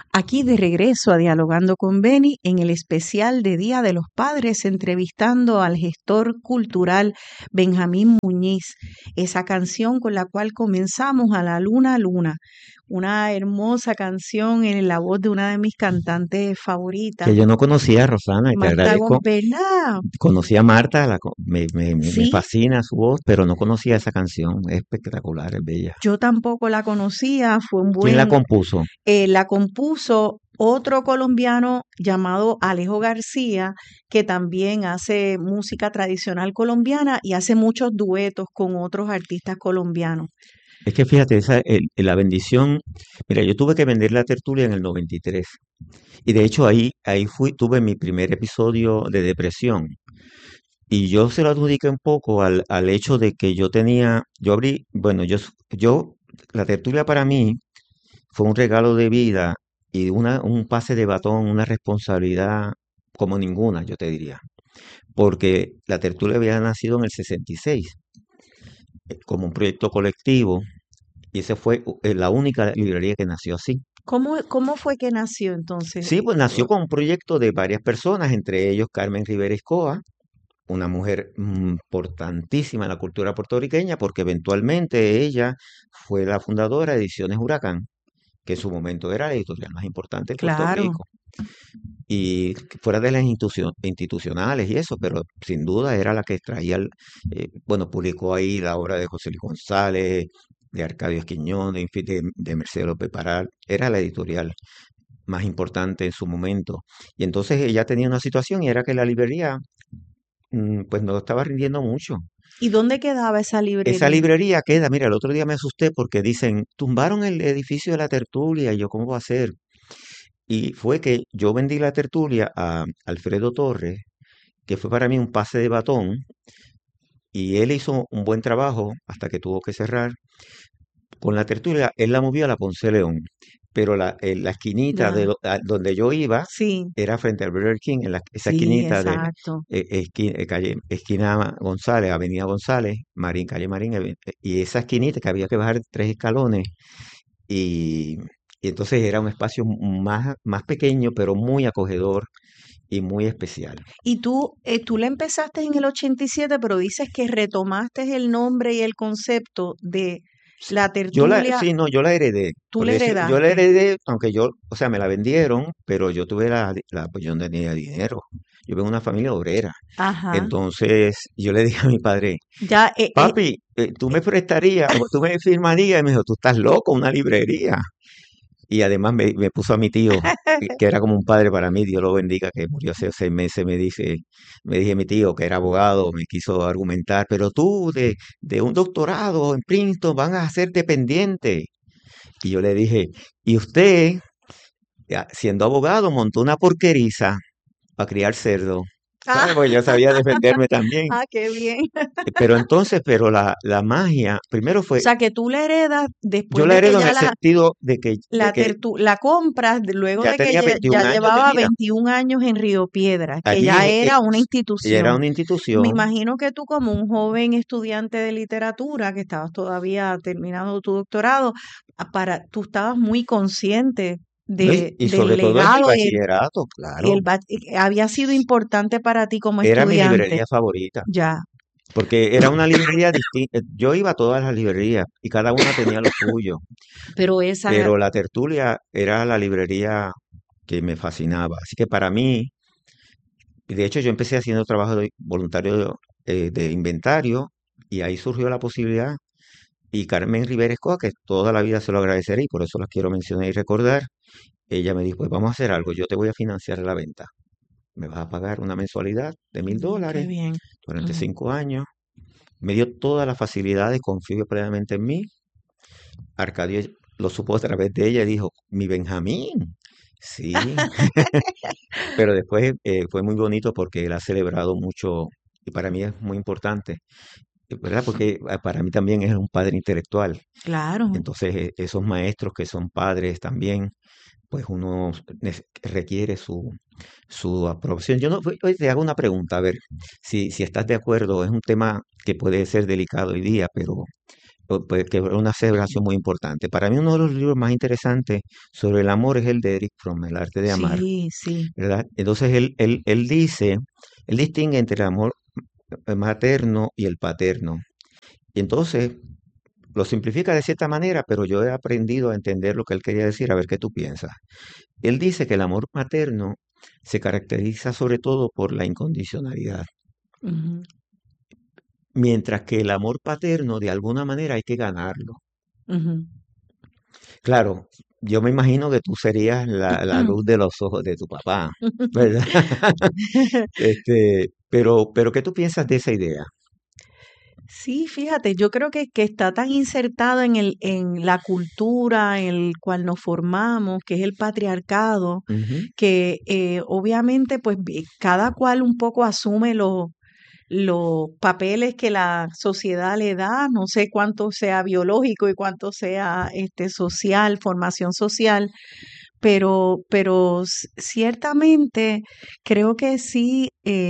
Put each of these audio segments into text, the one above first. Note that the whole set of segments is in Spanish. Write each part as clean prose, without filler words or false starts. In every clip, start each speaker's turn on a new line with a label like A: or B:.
A: Aquí de regreso a Dialogando con Beni en el especial de Día de los Padres, entrevistando al gestor cultural Benjamín Muñiz, esa canción con la cual comenzamos, A la Luna Luna, una hermosa canción en la voz de una de mis cantantes favoritas,
B: Que yo no conocía a Rosana y te
A: Marta
B: agradezco.
A: Gómez.
B: Conocí a Marta, me
A: Sí,
B: fascina su voz, pero no conocía esa canción. Es espectacular, es bella.
A: yo tampoco la conocía, fue un
B: ¿Quién la
A: buen,
B: compuso?
A: la compuso otro colombiano llamado Alejo García, que también hace música tradicional colombiana y hace muchos duetos con otros artistas colombianos.
B: Es que fíjate, la bendición. Mira, yo tuve que vender la tertulia en el 93. Y de hecho ahí tuve mi primer episodio de depresión. Y yo se lo adjudiqué un poco al hecho de que yo abrí, bueno, la tertulia para mí fue un regalo de vida y un pase de batón, una responsabilidad como ninguna, yo te diría. Porque la tertulia había nacido en el 66 como un proyecto colectivo y esa fue la única librería que nació así.
A: ¿Cómo fue que nació entonces?
B: Sí, pues nació con un proyecto de varias personas, entre ellos Carmen Rivera Escoa, una mujer importantísima en la cultura puertorriqueña, porque eventualmente ella fue la fundadora de Ediciones Huracán, que en su momento era la editorial más importante en Puerto
A: Claro,
B: Rico. Y fuera de las institucionales y eso, pero sin duda era la que traía, bueno, publicó ahí la obra de José Luis González, de Arcadio Esquiñón, en fin, de Mercedes López Paral, era la editorial más importante en su momento. Y entonces ella tenía una situación y era que la librería pues no estaba rindiendo mucho.
A: ¿y dónde quedaba esa
B: Esa
A: librería?
B: librería queda, mira, el otro día me asusté porque dicen, tumbaron el edificio de la tertulia y yo, ¿cómo va a ser? Y fue que yo vendí la tertulia a Alfredo Torres, que fue para mí un pase de batón, y él hizo un buen trabajo hasta que tuvo que cerrar. Con la tertulia, él la movió a la Ponce León, pero la esquinita
A: Ya,
B: donde yo iba
A: sí,
B: era frente al Burger King, esa
A: sí,
B: esquinita de
A: exacto.
B: esquina González, Avenida González, Marín, calle Marín, y esa esquinita que había que bajar 3 escalones, y, y entonces era un espacio más pequeño, pero muy acogedor y muy especial.
A: Y tú la empezaste en el 87, pero dices que retomaste el nombre y el concepto de la tertulia,
B: Sí, no, yo la heredé.
A: tú
B: Por
A: le
B: eso, yo la
A: heredaste.
B: heredé, aunque o sea, me la vendieron, pero yo tuve pues yo no tenía dinero. Yo vengo de una familia obrera.
A: Ajá.
B: Entonces, yo le dije a mi padre,
A: Ya,
B: papi, tú me prestarías, o tú me firmarías, y me dijo, tú estás loco, una librería. Y además me puso a mi tío, que era como un padre para mí, Dios lo bendiga, que murió hace 6 meses, me dije mi tío, que era abogado, me quiso argumentar, pero tú de un doctorado en Princeton van a ser dependiente. Y yo le dije, y usted, ya, siendo abogado, montó una porqueriza para criar cerdo. ¿Sabes?
A: ah,
B: Pues yo sabía defenderme también.
A: qué bien.
B: Pero la magia, primero
A: O
B: fue,
A: sea, que tú la heredas
B: yo
A: después
B: la
A: de que
B: heredo en
A: ya
B: el sentido de que
A: la compras, luego
B: ya
A: de que
B: tenía
A: ya
B: 21 años de
A: llevaba
B: vida.
A: 21 años en Río Piedras, que
B: Allí
A: ya era una
B: ella era
A: institución.
B: una
A: Me
B: institución.
A: imagino que tú como un joven estudiante de literatura, que estabas todavía terminando tu doctorado, tú estabas muy consciente
B: ¿No? Y
A: del
B: sobre todo en el
A: legado
B: bachillerato, claro,
A: había sido importante para ti como
B: era mi
A: estudiante.
B: librería favorita.
A: Ya,
B: Porque era una librería distinta. Yo iba a todas las librerías y cada una tenía lo suyo.
A: pero esa,
B: Pero la tertulia era la librería que me fascinaba. Así que para mí, y de hecho yo empecé haciendo trabajo voluntario de inventario y ahí surgió la posibilidad. Y Carmen Rivera Escoa, que toda la vida se lo agradeceré y por eso la quiero mencionar y recordar, ella me dijo, pues vamos a hacer algo, yo te voy a financiar la venta. Me vas a pagar una mensualidad de mil
A: qué
B: dólares
A: bien.
B: durante
A: Ujú.
B: 5 años. Me dio todas las facilidades, confío plenamente en mí. Arcadio lo supo a través de ella y dijo, mi Benjamín. Sí, pero después fue muy bonito porque él ha celebrado mucho y para mí es muy importante, ¿verdad? Porque para mí también es un padre intelectual.
A: Claro.
B: Entonces, esos maestros que son padres también, pues uno requiere su aprobación. Yo no, hoy te hago una pregunta, a ver si estás de acuerdo. Es un tema que puede ser delicado hoy día, pero pues, que es una celebración muy importante. Para mí uno de los libros más interesantes sobre el amor es el de Eric Fromm, El arte de amar,
A: Sí, sí.
B: ¿verdad? Entonces él dice, él distingue entre el amor materno y el paterno. Y entonces lo simplifica de cierta manera, pero yo he aprendido a entender lo que él quería decir, a ver qué tú piensas. Él dice que el amor materno se caracteriza sobre todo por la incondicionalidad,
A: Ujú,
B: mientras que el amor paterno de alguna manera hay que ganarlo.
A: ujú.
B: Claro, yo me imagino que tú serías la luz de los ojos de tu papá, ¿verdad? Pero ¿qué tú piensas de esa idea?
A: Sí, fíjate, yo creo que está tan insertado en la cultura en el cual nos formamos, que es el patriarcado,
B: Ujú.
A: que obviamente pues cada cual un poco asume los papeles que la sociedad le da, no sé cuánto sea biológico y cuánto sea social, formación social, pero ciertamente creo que sí,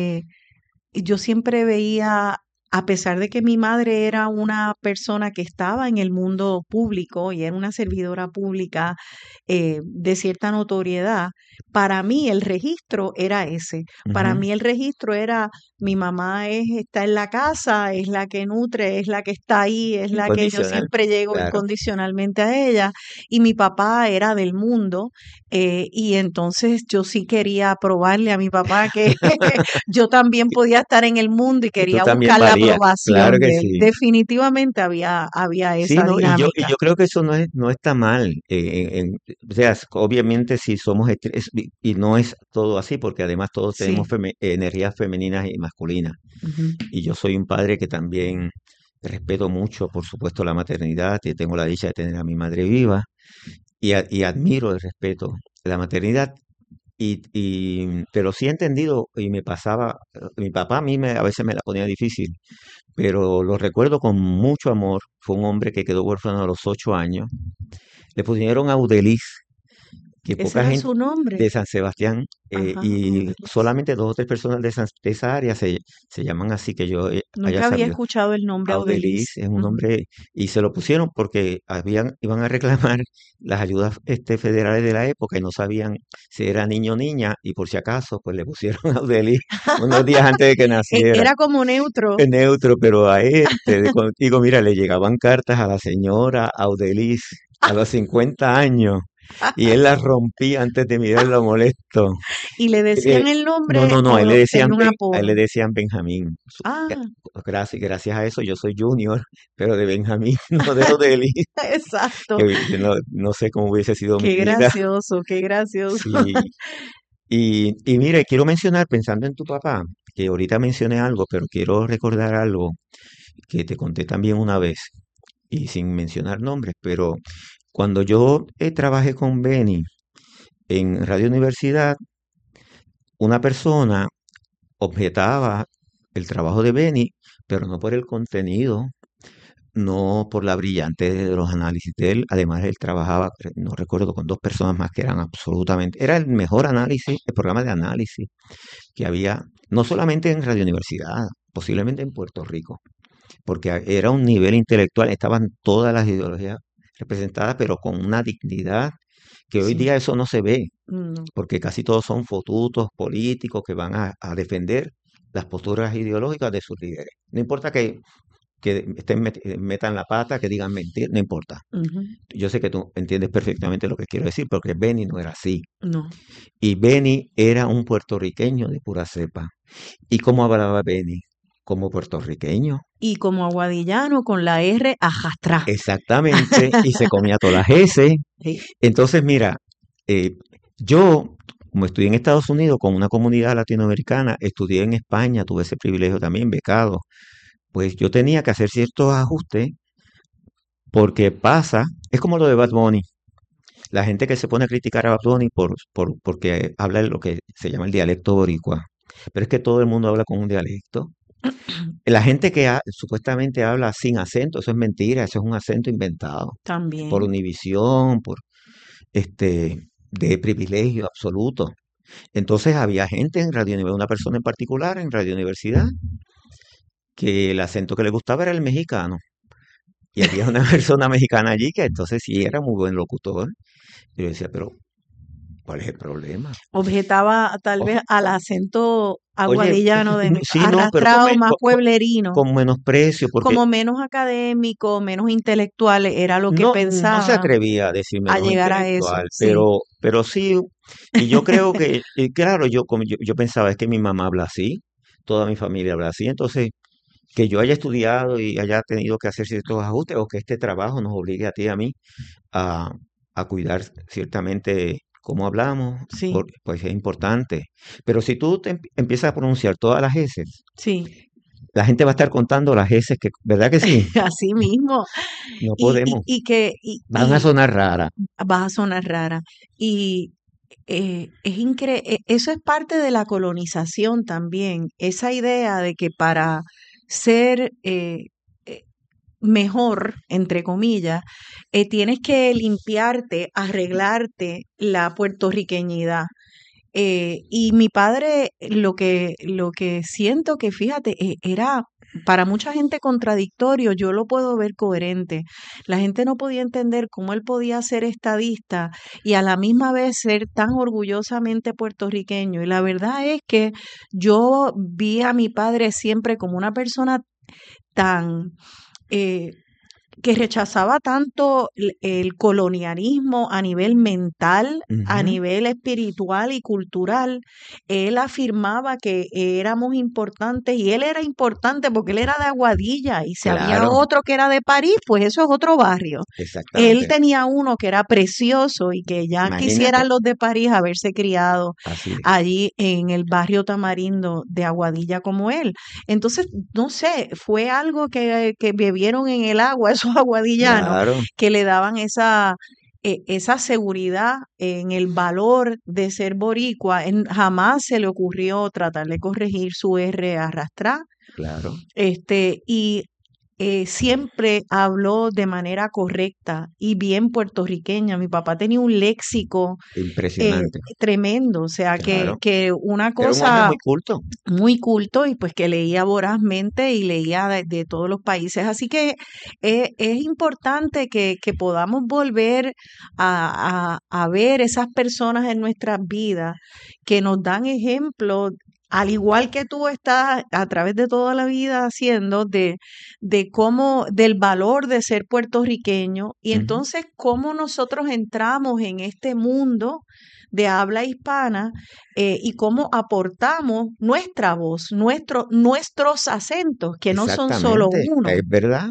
A: yo siempre veía, a pesar de que mi madre era una persona que estaba en el mundo público y era una servidora pública de cierta notoriedad, para mí el registro era ese. Para
B: Ujú.
A: mí el registro era mi mamá está en la casa, es la que nutre, es la que está ahí, es la que yo
B: Incondicional,
A: siempre llego
B: claro.
A: incondicionalmente a ella. Y mi papá era del mundo y entonces yo sí quería probarle a mi papá que yo también podía estar en el mundo y
B: Que tú
A: quería
B: también
A: buscar la
B: valías, claro
A: aprobación
B: que
A: de él.
B: sí.
A: Definitivamente había
B: Sí,
A: esa
B: no, y
A: dinámica.
B: yo creo que eso no está mal. O sea, obviamente si somos, y no es todo así, porque además todos tenemos
A: Sí.
B: energías femeninas y masculinas.
A: Ujú.
B: Y yo soy un padre que también respeto mucho, por supuesto, la maternidad, y tengo la dicha de tener a mi madre viva, y admiro el respeto de la maternidad. Pero sí he entendido, y me pasaba, mi papá a mí a veces me la ponía difícil, pero lo recuerdo con mucho amor. Fue un hombre que quedó huérfano a los 8 años. Le pusieron Audelis, que
A: Ese
B: poca
A: era
B: gente
A: su nombre.
B: de San Sebastián,
A: Ajá,
B: y
A: Audelis.
B: solamente 2 o 3 personas de esa área se llaman así que yo haya
A: Nunca había
B: sabido.
A: escuchado el nombre
B: Audelis
A: Audelis.
B: es un
A: Ujú.
B: nombre, y se lo pusieron porque iban a reclamar las ayudas federales de la época y no sabían si era niño o niña, y por si acaso, pues le pusieron Audelis unos días antes de que naciera.
A: Era como neutro.
B: Es neutro, pero a digo, mira, le llegaban cartas a la señora Audelis a los 50 años y él las rompía antes de mirarlo molesto.
A: ¿Y le
B: Eh,
A: decían el
B: no,
A: nombre
B: no, no,
A: o tenía un
B: A él
A: apodo?
B: le decían Benjamín.
A: Ah,
B: Gracias a eso yo soy Junior, pero de Benjamín, no de Audelis,
A: exacto.
B: que no sé cómo hubiese sido mi
A: Qué
B: vida.
A: gracioso, qué gracioso.
B: Sí. Y mire, quiero mencionar, pensando en tu papá, que ahorita mencioné algo, pero quiero recordar algo que te conté también una vez, y sin mencionar nombres, pero cuando yo trabajé con Benny en Radio Universidad, una persona objetaba el trabajo de Benny, pero no por el contenido, no por la brillantez de los análisis de él. Además, él trabajaba, no recuerdo, con 2 personas más que eran absolutamente, era el mejor análisis, el programa de análisis que había, no solamente en Radio Universidad, posiblemente en Puerto Rico, porque era un nivel intelectual, estaban todas las ideologías representadas, pero con una dignidad que hoy
A: Sí,
B: día eso no se ve,
A: no.
B: porque casi todos son fotutos políticos que van a defender las posturas ideológicas de sus líderes. No importa que metan la pata, que digan mentir, no importa.
A: Ujú.
B: Yo sé que tú entiendes perfectamente lo que quiero decir, porque Benny no era así.
A: No.
B: Y Benny era un puertorriqueño de pura cepa. ¿Y cómo hablaba Benny? Como puertorriqueño.
A: Y como aguadillano con la R ajastrá.
B: Exactamente, y se comía todas las S.
A: Sí.
B: Entonces, mira, eh, yo, como estudié en Estados Unidos con una comunidad latinoamericana, estudié en España, tuve ese privilegio también, becado, pues yo tenía que hacer ciertos ajustes porque pasa, es como lo de Bad Bunny. La gente que se pone a criticar a Bad Bunny porque habla de lo que se llama el dialecto boricua. Pero es que todo el mundo habla con un dialecto. La gente que supuestamente habla sin acento, eso es mentira, eso es un acento inventado por
A: También.
B: Univisión, de privilegio absoluto. Entonces había gente en Radio Universidad, una persona en particular en Radio Universidad, que el acento que le gustaba era el mexicano. y había una persona mexicana allí que entonces sí era muy buen locutor. Y yo decía, pero ¿cuál es el problema?
A: Objetaba tal
B: O-
A: vez al
B: o-
A: acento
B: Oye,
A: aguadillano de
B: sí, no, pero
A: arrastrado, más pueblerino,
B: con menosprecio, porque
A: como menos académico, menos intelectual, era lo que
B: no se
A: pensaba
B: atrevía a decir
A: a
B: menos
A: llegar a eso.
B: intelectual,
A: Sí,
B: pero sí, y yo creo que, y claro, yo pensaba, es que mi mamá habla así, toda mi familia habla así, entonces que yo haya estudiado y haya tenido que hacer ciertos ajustes o que este trabajo nos obligue a ti y a mí a, a cuidar ciertamente cómo hablamos,
A: sí,
B: pues es importante. Pero si tú empiezas a pronunciar todas las eses,
A: sí,
B: la gente va a estar contando las eses que, ¿verdad que sí?
A: así mismo.
B: No
A: Y,
B: podemos. Van a
A: y
B: sonar raras.
A: vas a sonar rara. Y eso es parte de la colonización también, esa idea de que para ser eh, mejor, entre comillas, tienes que limpiarte, arreglarte la puertorriqueñidad. Y mi padre, lo que siento que, fíjate, era para mucha gente contradictorio, yo lo puedo ver coherente. La gente no podía entender cómo él podía ser estadista y a la misma vez ser tan orgullosamente puertorriqueño. Y la verdad es que yo vi a mi padre siempre como una persona tan eh, que rechazaba tanto el colonialismo a nivel mental, a
B: Ujú.
A: nivel espiritual y cultural. Él afirmaba que éramos importantes y él era importante porque él era de Aguadilla y si había
B: Claro,
A: otro que era de París, pues eso es otro barrio. Él
B: exactamente.
A: tenía uno que era precioso y que ya
B: Imagínate.
A: quisieran los de París haberse criado
B: Así es.
A: allí en el barrio Tamarindo de Aguadilla como él. Entonces, no sé, fue algo que bebieron en el agua esos aguadillanos
B: Claro.
A: que le daban esa seguridad en el valor de ser boricua. Jamás se le ocurrió tratar de corregir su R arrastrar.
B: Claro.
A: Y siempre habló de manera correcta y bien puertorriqueña. Mi papá tenía un léxico
B: Impresionante.
A: tremendo, o sea,
B: Claro.
A: que una
B: Era un hombre
A: cosa
B: muy culto.
A: muy culto y pues que leía vorazmente y leía de todos los países. Así que es importante que podamos volver a ver esas personas en nuestras vidas que nos dan ejemplo, al igual que tú estás a través de toda la vida haciendo, de cómo, del valor de ser puertorriqueño y
B: Ujú.
A: entonces cómo nosotros entramos en este mundo de habla hispana y cómo aportamos nuestra voz, nuestros acentos, que no son solo
B: Exactamente.
A: uno.
B: Es verdad.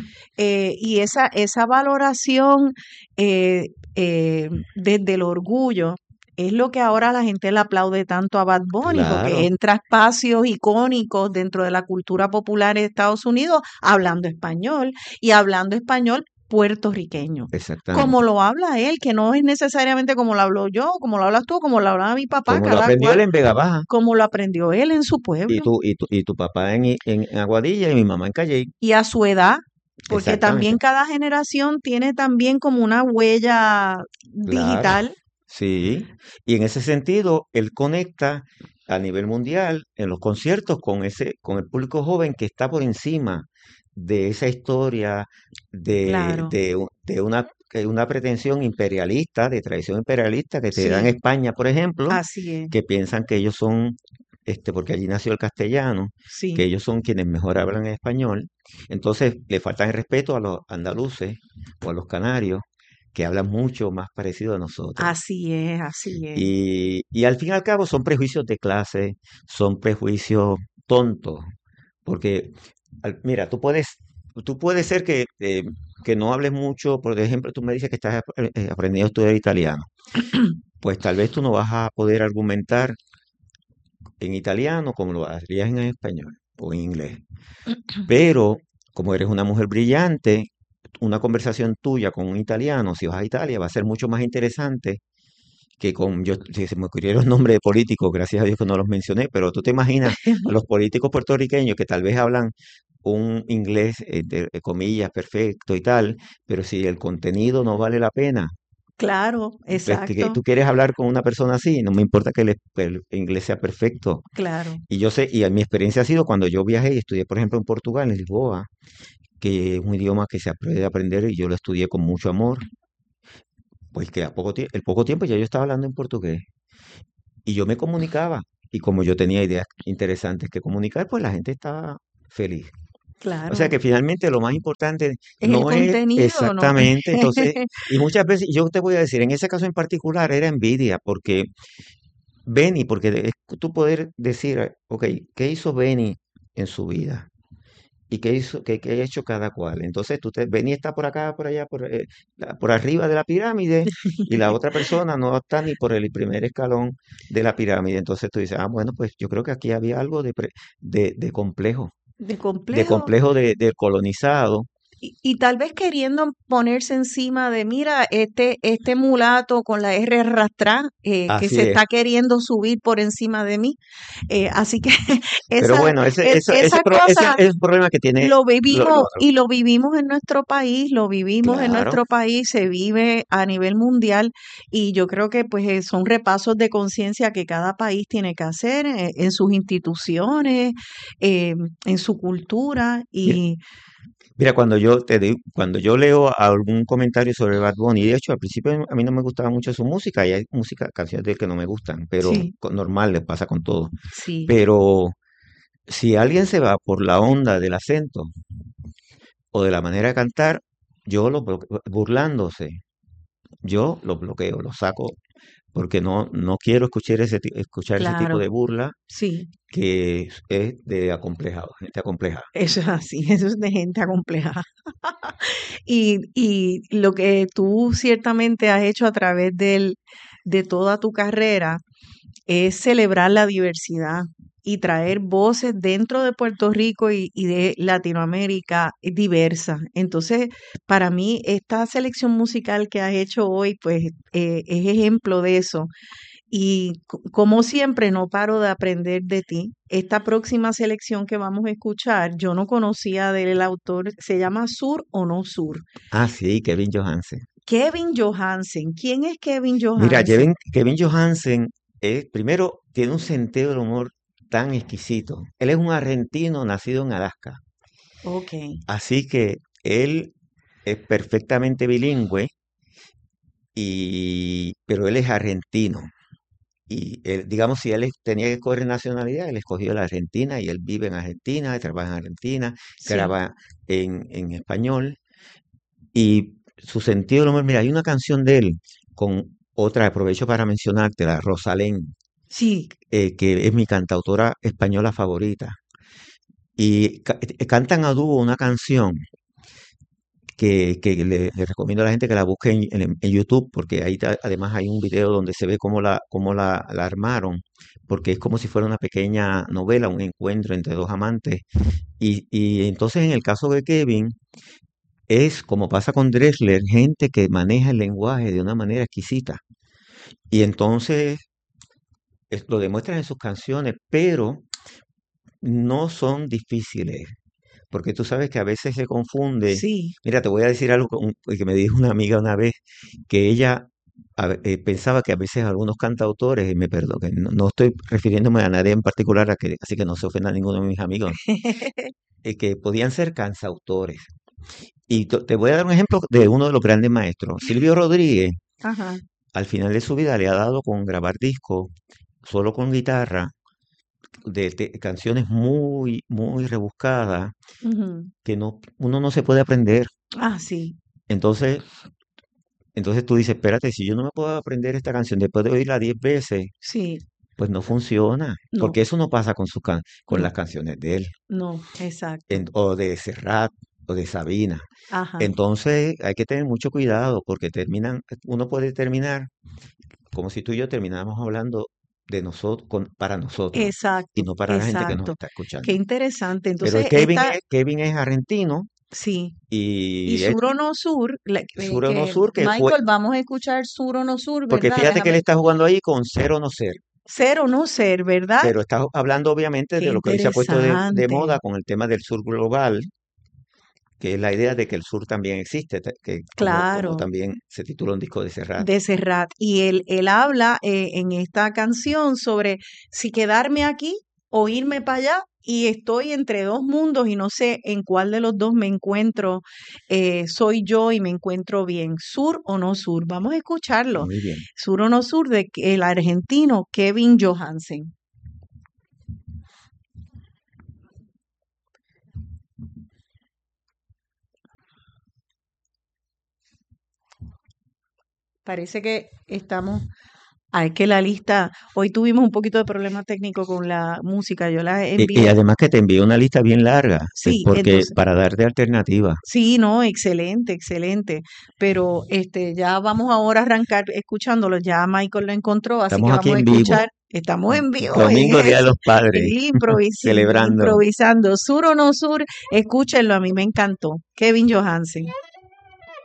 A: Y esa valoración eh, desde el orgullo es lo que ahora la gente le aplaude tanto a Bad Bunny, porque
B: Claro.
A: entra a espacios icónicos dentro de la cultura popular de Estados Unidos hablando español y hablando español puertorriqueño. Como
B: Exactamente.
A: lo habla él, que no es necesariamente como lo hablo yo, como lo hablas tú, como lo hablaba mi papá,
B: Como lo
A: cada
B: aprendió
A: cual,
B: él en Vega Baja.
A: como lo aprendió él en su pueblo
B: Y tu papá en Aguadilla y mi mamá en Calley.
A: y a su edad, porque también
B: Exactamente.
A: cada generación tiene también como una huella
B: Claro.
A: digital.
B: Sí. Y en ese sentido, él conecta a nivel mundial en los conciertos con el público joven que está por encima de esa historia
A: Claro,
B: de una pretensión imperialista, de tradición imperialista que te da en
A: sí,
B: España, por ejemplo,
A: así es,
B: que piensan que ellos son, porque allí nació el castellano, que
A: sí,
B: ellos son quienes mejor hablan español. Entonces le faltan el respeto a los andaluces o a los canarios, que hablan mucho más parecido a nosotros.
A: así es, así es.
B: Y al fin y al cabo son prejuicios de clase, son prejuicios tontos, porque, mira, tú puedes ser que no hables mucho, por ejemplo, tú me dices que estás aprendiendo a estudiar italiano, pues tal vez tú no vas a poder argumentar en italiano como lo harías en español o en inglés, pero como eres una mujer brillante, una conversación tuya con un italiano, si vas a Italia, va a ser mucho más interesante que si se me ocurrieron nombres de políticos, gracias a Dios que no los mencioné, pero tú te imaginas a los políticos puertorriqueños que tal vez hablan un inglés, de comillas, perfecto y tal, pero si el contenido no vale la pena,
A: Claro,
B: pues
A: exacto,
B: tú quieres hablar con una persona así, no me importa que el inglés sea perfecto.
A: claro,
B: Y yo sé, y mi experiencia ha sido cuando yo viajé y estudié, por ejemplo, en Portugal, en Lisboa, que es un idioma que se puede aprender y yo lo estudié con mucho amor, pues que el poco tiempo ya yo estaba hablando en portugués y yo me comunicaba y como yo tenía ideas interesantes que comunicar, pues la gente estaba feliz. O sea
A: Claro,
B: que finalmente lo más importante
A: es el
B: no es
A: contenido, ¿no?
B: exactamente, entonces, y muchas veces, yo te voy a decir, en ese caso en particular era envidia, porque Benny, porque es tú poder decir, ok, ¿qué hizo Benny en su vida? ¿Y qué hizo, qué ha hecho cada cual? Entonces, Benny está por acá, por allá, por arriba de la pirámide, y la otra persona no está ni por el primer escalón de la pirámide. Entonces tú dices, ah, bueno, pues yo creo que aquí había algo
A: De
B: de
A: complejo.
B: complejo del colonizado.
A: Y tal vez queriendo ponerse encima de, mira, este mulato con la R arrastrada que
B: Así
A: se
B: es.
A: está queriendo subir por encima de mí. Así que
B: Pero
A: esa,
B: bueno,
A: esa
B: ese
A: cosa
B: es un problema que tiene
A: lo vivimos
B: otro.
A: y lo vivimos en nuestro país, lo vivimos en
B: Claro.
A: nuestro país, se vive a nivel mundial y yo creo que pues son repasos de conciencia que cada país tiene que hacer en sus instituciones, eh, en su cultura
B: Mira,
A: y
B: mira, cuando yo leo algún comentario sobre Bad Bunny, de hecho, al principio a mí no me gustaba mucho su música, y hay canciones de él que no me gustan, pero
A: sí,
B: normal, le pasa con todo.
A: sí.
B: Pero si alguien se va por la onda del acento o de la manera de cantar, burlándose, yo lo bloqueo, lo saco, porque no quiero escuchar ese tipo
A: Claro,
B: de burla
A: sí,
B: que es de acomplejado, gente acomplejada.
A: eso es así, eso es de gente acomplejada. Y lo que tú ciertamente has hecho a través de toda tu carrera es celebrar la diversidad y traer voces dentro de Puerto Rico y de Latinoamérica diversas. Entonces, para mí, esta selección musical que has hecho hoy, pues, es ejemplo de eso. Y como siempre, no paro de aprender de ti. Esta próxima selección que vamos a escuchar, yo no conocía del autor, se llama Sur o No Sur.
B: Ah, sí, Kevin Johansen.
A: Kevin Johansen. ¿Quién es Kevin
B: Mira,
A: Johansen?
B: Kevin Johansen primero tiene un sentido del humor tan exquisito. Él es un argentino nacido en Alaska,
A: Ok,
B: así que él es perfectamente bilingüe, pero él es argentino. Y él, digamos, si tenía que escoger nacionalidad, él escogió la Argentina y él vive en Argentina, trabaja en Argentina,
A: sí.
B: graba en español. Y su sentido del humor, mira, hay una canción de él con otra, aprovecho para mencionarte, la Rosalén,
A: Sí,
B: que es mi cantautora española favorita. Y cantan a dúo una canción que le recomiendo a la gente que la busque en YouTube, porque ahí además hay un video donde se ve cómo la armaron, porque es como si fuera una pequeña novela, un encuentro entre dos amantes. Y entonces en el caso de Kevin, es como pasa con Drexler, gente que maneja el lenguaje de una manera exquisita. Y entonces lo demuestran en sus canciones, pero no son difíciles, porque tú sabes que a veces se confunde.
A: sí.
B: Mira, te voy a decir algo que me dijo una amiga una vez, que ella pensaba que a veces algunos cantautores, y me perdono, que no estoy refiriéndome a nadie en particular, así que no se ofenda a ninguno de mis amigos, que podían ser cantautores. Y te voy a dar un ejemplo de uno de los grandes maestros. Silvio Rodríguez,
A: Ajá.
B: al final de su vida, le ha dado con grabar discos solo con guitarra, de canciones muy rebuscadas,
A: Ujú.
B: que uno no se puede aprender.
A: Ah, sí.
B: Entonces, entonces tú dices, espérate, si yo no me puedo aprender esta canción después de oírla 10 veces,
A: Sí.
B: pues no funciona,
A: No,
B: porque eso no pasa con las
A: no,
B: canciones de él,
A: no, exacto.
B: o de Serrat, o de Sabina.
A: Ajá.
B: Entonces hay que tener mucho cuidado, porque uno puede terminar como si tú y yo termináramos hablando de nosotros, para nosotros, y
A: Exacto,
B: no para la gente que nos
A: exacto.
B: está
A: Qué
B: escuchando.
A: interesante.
B: Pero
A: Entonces, esta,
B: Kevin es argentino
A: sí. Y
B: y es
A: Sur o No Sur,
B: sur o no
A: que
B: sur,
A: Michael, vamos a escuchar Sur o No Sur,
B: porque
A: ¿verdad?
B: fíjate que él
A: Déjame,
B: está jugando ahí con ser o no ser,
A: ser o no ser, ¿verdad?
B: pero está hablando obviamente
A: Qué
B: de lo que hoy se ha puesto de
A: interesante.
B: moda con el tema del sur global, que es la idea de que el sur también existe, que como
A: Claro,
B: también se titula un disco de Serrat.
A: de Serrat. Y él habla en esta canción sobre si quedarme aquí o irme para allá y estoy entre dos mundos y no sé en cuál de los dos me encuentro, soy yo y me encuentro bien, sur o no sur. Vamos a escucharlo,
B: Muy bien.
A: sur o no sur, de el argentino Kevin Johansen. Parece que estamos. Es que la lista, hoy tuvimos un poquito de problema técnico con la música, yo la
B: Y
A: envié,
B: además que te envío una lista bien larga,
A: sí,
B: porque
A: entonces,
B: para darte alternativa.
A: sí, no, excelente, excelente, pero ya vamos ahora a arrancar escuchándolo, ya Michael lo encontró, así que
B: Estamos aquí
A: vamos a
B: en vivo,
A: escuchar, estamos en vivo
B: Domingo Día de los
A: en
B: Padres, celebrando.
A: improvisando, sur o no sur, escúchenlo, a mí me encantó, Kevin Johansen.